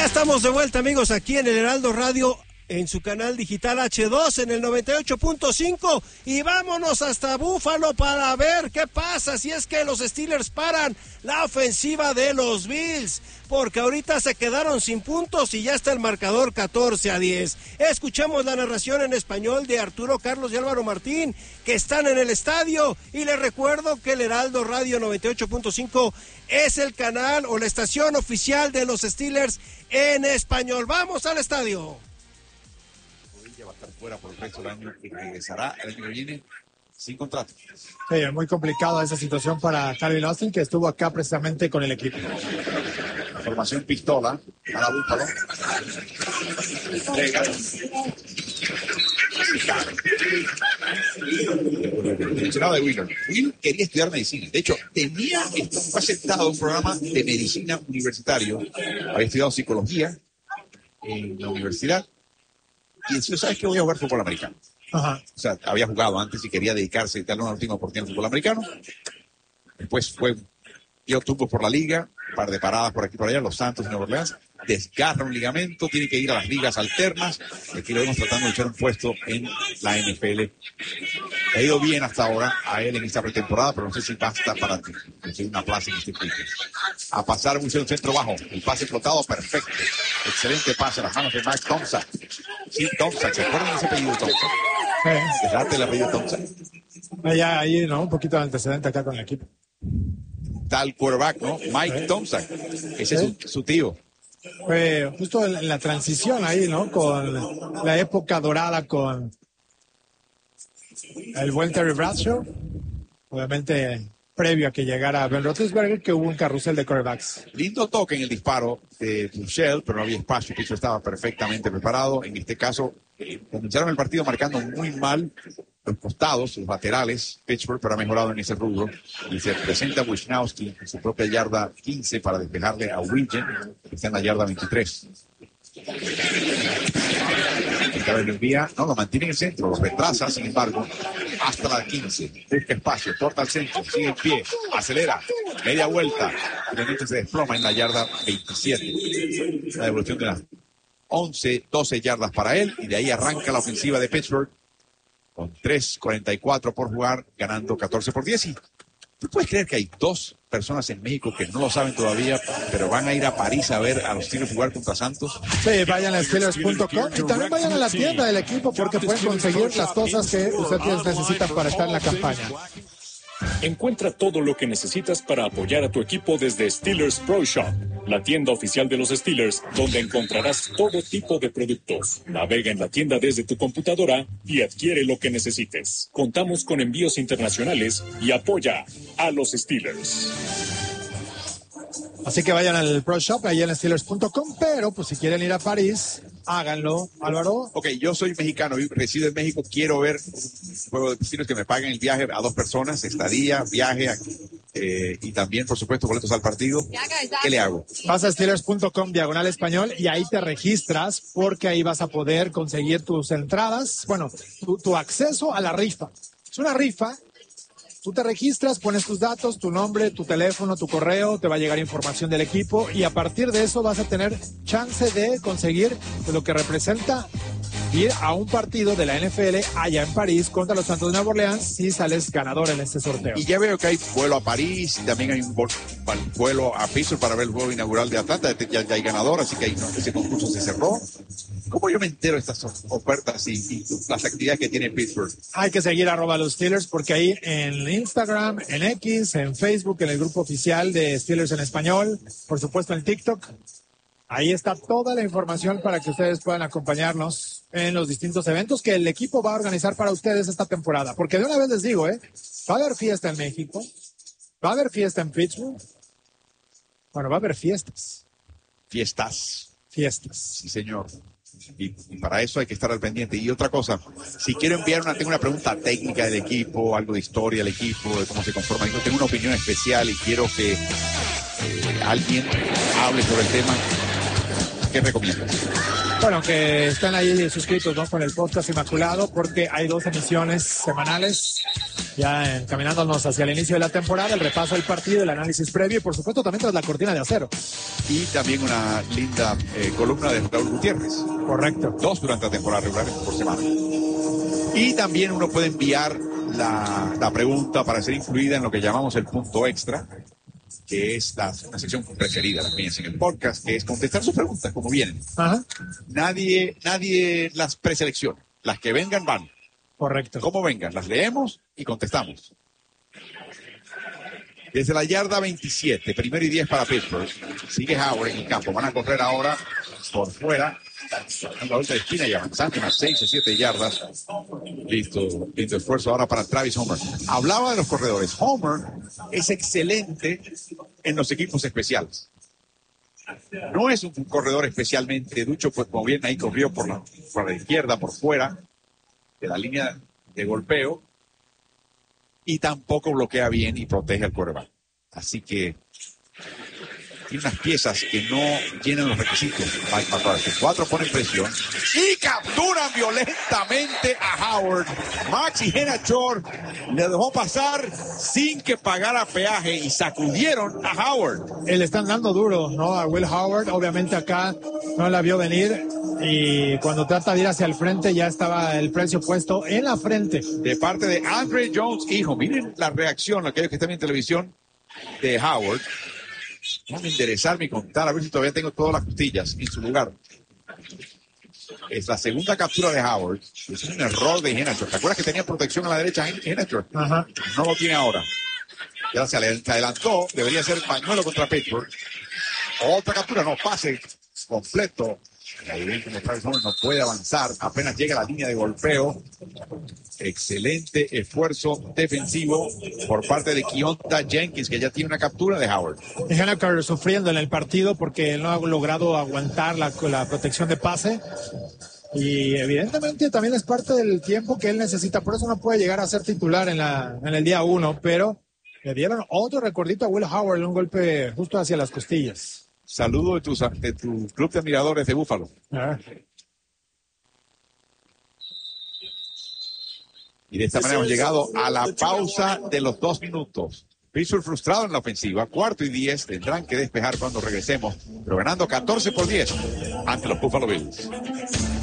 Ya estamos de vuelta, amigos, aquí en el Heraldo Radio, en su canal digital H2 en el 98.5, y vámonos hasta Búfalo para ver qué pasa si es que los Steelers paran la ofensiva de los Bills, porque ahorita se quedaron sin puntos y ya está el marcador 14-10. Escuchamos la narración en español de Arturo Carlos y Álvaro Martín, que están en el estadio, y les recuerdo que el Heraldo Radio 98.5 es el canal o la estación oficial de los Steelers en español. ¡Vamos al estadio! Va a estar fuera por el resto del año y regresará el año que viene sin contrato. Sí, muy complicada esa situación para Calvin Austin, que estuvo acá precisamente con el equipo. Formación pistola para Búfalo. Entrega. Mencionado de Wheeler. Will quería estudiar medicina. De hecho, fue aceptado a un programa de medicina universitario. Había estudiado psicología en la universidad. Y decía, ¿sabes qué? Voy a jugar fútbol americano. Ajá. O sea, había jugado antes y quería dedicarse y darle una última oportunidad al fútbol americano. Después dio tumbos por la liga, un par de paradas por aquí y por allá, los Santos y Nueva Orleans. Desgarra un ligamento, tiene que ir a las ligas alternas. Aquí lo vemos tratando de echar un puesto en la NFL. Ha ido bien hasta ahora a él en esta pretemporada, pero no sé si basta para conseguir una plaza en este equipo. A pasar un centro bajo, el pase flotado perfecto. Excelente pase a las manos de Mike Thompson. Sí, Thompson, ¿se acuerdan de ese apellido de Thompson? Dejate el apellido Thompson. Ahí, ¿no? Un poquito de antecedente acá con el equipo. Tal quarterback, ¿no? Mike Thompson. Ese es su tío. Fue justo en la transición ahí, ¿no? Con la época dorada con el buen Terry Bradshaw. Obviamente, previo a que llegara Ben Roethlisberger, que hubo un carrusel de quarterbacks. Lindo toque en el disparo de Michel, pero no había espacio. Pittsburgh estaba perfectamente preparado. En este caso, comenzaron el partido marcando muy mal los costados, los laterales. Pittsburgh, pero ha mejorado en ese rubro. Y se presenta Wisnowski en su propia yarda 15 para despejarle a Wilgen, que está en la yarda 23. Esta vez lo envía, no, lo mantiene en el centro, lo retrasa, sin embargo, hasta la 15. Busca espacio, corta al centro, sigue en pie, acelera, media vuelta. Finalmente se desploma en la yarda 27. La devolución de las 12 yardas para él, y de ahí arranca la ofensiva de Pittsburgh con 3:44 por jugar, ganando 14-10. Y ¿tú puedes creer que hay 2 personas en México que no lo saben todavía, pero van a ir a París a ver a los Steelers jugar contra Santos? Sí, vayan a Steelers.com y también vayan a la tienda del equipo, porque pueden conseguir las cosas que ustedes necesitan para estar en la campaña. Encuentra todo lo que necesitas para apoyar a tu equipo desde Steelers Pro Shop, la tienda oficial de los Steelers, donde encontrarás todo tipo de productos. Navega en la tienda desde tu computadora y adquiere lo que necesites. Contamos con envíos internacionales y apoya a los Steelers. Así que vayan al Pro Shop, ahí en Steelers.com, pero pues si quieren ir a París, háganlo, Álvaro. Ok, yo soy mexicano, resido en México, quiero ver un juego de Steelers que me paguen el viaje a 2 personas, estadía, viaje, y también, por supuesto, boletos al partido. ¿Qué le hago? Vas a Steelers.com/español y ahí te registras, porque ahí vas a poder conseguir tus entradas, bueno, tu acceso a la rifa. Es una rifa. Tú te registras, pones tus datos, tu nombre, tu teléfono, tu correo, te va a llegar información del equipo y a partir de eso vas a tener chance de conseguir lo que representa ir a un partido de la NFL allá en París contra los Santos de Nueva Orleans si sales ganador en este sorteo. Y ya veo que hay vuelo a París, también hay un vuelo a Pittsburgh para ver el juego inaugural de Atlanta, ya hay ganador, así que ese concurso se cerró. ¿Cómo yo me entero de estas ofertas y las actividades que tiene Pittsburgh? Hay que seguir @los Steelers, porque ahí en Instagram, en X, en Facebook, en el grupo oficial de Steelers en español, por supuesto en TikTok, ahí está toda la información para que ustedes puedan acompañarnos en los distintos eventos que el equipo va a organizar para ustedes esta temporada. Porque de una vez les digo, va a haber fiesta en México, va a haber fiesta en Pittsburgh, bueno, va a haber fiestas. Fiestas. Sí, señor. Y para eso hay que estar al pendiente. Y otra cosa, si quiero enviar tengo una pregunta técnica del equipo, algo de historia del equipo, de cómo se conforma. Yo tengo una opinión especial y quiero que alguien hable sobre el tema. ¿Qué recomiendas? Bueno, que estén ahí suscritos, ¿no?, con el podcast Inmaculado, porque hay 2 emisiones semanales Ya encaminándonos hacia el inicio de la temporada, el repaso del partido, el análisis previo y por supuesto también tras la cortina de acero. Y también una linda columna de Raúl Gutiérrez. Correcto. 2 durante la temporada regular por semana. Y también uno puede enviar la pregunta para ser incluida en lo que llamamos el punto extra, que es una sección preferida también en el podcast, que es contestar sus preguntas como vienen. Ajá. Nadie las preselecciona. Las que vengan van. Correcto. Como vengan, las leemos y contestamos. Desde la yarda 27, 1º y 10 para Pittsburgh. Sigue Howard en el campo. Van a correr ahora por fuera. Dando la vuelta de esquina y avanzando unas 6 o 7 yardas. Listo esfuerzo ahora para Travis Homer. Hablaba de los corredores. Homer es excelente en los equipos especiales. No es un corredor especialmente ducho, pues como bien ahí corrió por la izquierda, por fuera de la línea de golpeo, y tampoco bloquea bien y protege al quarterback. Así que tiene unas piezas que no llenan los requisitos. Mike McCarthy. 4 ponen presión y capturan violentamente a Howard. Maxi Henachor le dejó pasar sin que pagara peaje y sacudieron a Howard. Le están dando duro, ¿no? A Will Howard. Obviamente acá no la vio venir y cuando trata de ir hacia el frente ya estaba el precio puesto en la frente. De parte de Andre Jones, hijo. Miren la reacción, aquellos que están en televisión, de Howard. Déjame enderezarme y contar a ver si todavía tengo todas las costillas en su lugar. Es la segunda captura de Howard. Es un error de Henachor. ¿Te acuerdas que tenía protección a la derecha Henachor? Ajá. No lo tiene ahora. Ya se adelantó. Debería ser pañuelo contra Pittsburgh. Otra captura, no, pase completo. Como Travis Homer no puede avanzar. Apenas llega a la línea de golpeo. Excelente esfuerzo defensivo por parte de Keonta Jenkins, que ya tiene una captura de Howard. Henachor sufriendo en el partido porque no ha logrado aguantar la protección de pase. Y evidentemente también es parte del tiempo que él necesita. Por eso no puede llegar a ser titular en el día 1. Pero le dieron otro recordito a Will Howard, un golpe justo hacia las costillas. Saludo de tu club de admiradores de Búfalo. Y de esta manera hemos llegado a la pausa de los 2 minutos. Pittsburgh frustrado en la ofensiva. 4º y 10. Tendrán que despejar cuando regresemos, pero ganando 14-10 ante los Buffalo Bills.